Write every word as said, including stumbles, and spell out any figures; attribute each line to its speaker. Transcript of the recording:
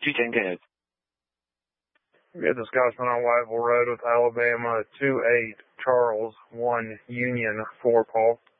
Speaker 1: two ten, go ahead.
Speaker 2: Get the Scotsman on Whiteville Road with Alabama, two eight Charles, one Union, four Paul.